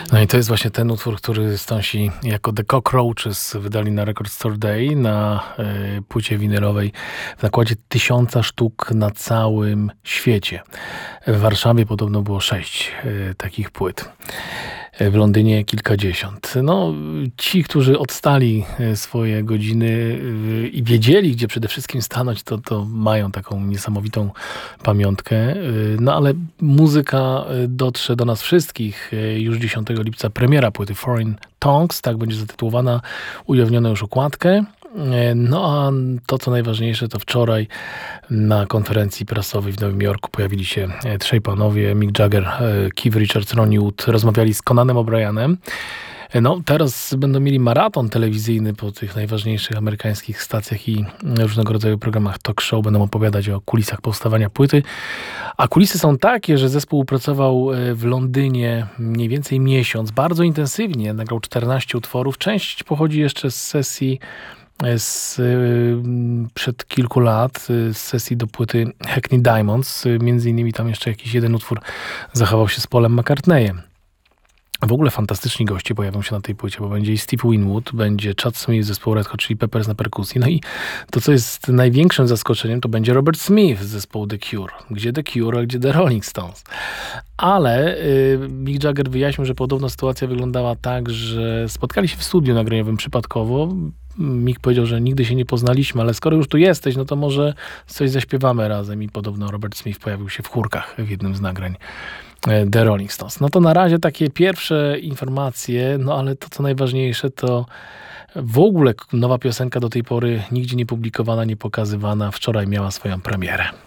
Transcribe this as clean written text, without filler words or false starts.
No i to jest właśnie ten utwór, który Stonesi jako The Cockroaches wydali na Record Store Day, na płycie winylowej w nakładzie 1000 sztuk na całym świecie. W Warszawie podobno było 6 takich płyt. W Londynie kilkadziesiąt. No, ci, którzy odstali swoje godziny i wiedzieli, gdzie przede wszystkim stanąć, to mają taką niesamowitą pamiątkę. No, ale muzyka dotrze do nas wszystkich. Już 10 lipca premiera płyty Foreign Tongues, tak będzie zatytułowana, ujawniono już okładkę. No a to, co najważniejsze, to wczoraj na konferencji prasowej w Nowym Jorku pojawili się trzej panowie, Mick Jagger, Keith Richards, Ronnie Wood, rozmawiali z Conanem O'Brienem. No, teraz będą mieli maraton telewizyjny po tych najważniejszych amerykańskich stacjach i różnego rodzaju programach talk show. Będą opowiadać o kulisach powstawania płyty. A kulisy są takie, że zespół pracował w Londynie mniej więcej miesiąc, bardzo intensywnie. Nagrał 14 utworów. Część pochodzi jeszcze z sesji przed kilku lat, z sesji do płyty Hackney Diamonds. Między innymi tam jeszcze jakiś jeden utwór zachował się z Paulem McCartneyem. W ogóle fantastyczni goście pojawią się na tej płycie, bo będzie i Steve Winwood, będzie Chad Smith z zespołu Red Hot Chili Peppers na perkusji. No i to, co jest największym zaskoczeniem, to będzie Robert Smith z zespołu The Cure. Gdzie The Cure, a gdzie The Rolling Stones? Ale Mick Jagger wyjaśnił, że podobno sytuacja wyglądała tak, że spotkali się w studiu nagraniowym przypadkowo. Mick powiedział, że nigdy się nie poznaliśmy, ale skoro już tu jesteś, no to może coś zaśpiewamy razem. I podobno Robert Smith pojawił się w chórkach w jednym z nagrań The Rolling Stones. No to na razie takie pierwsze informacje, no ale to, co najważniejsze, to w ogóle nowa piosenka do tej pory nigdzie nie publikowana, nie pokazywana. Wczoraj miała swoją premierę.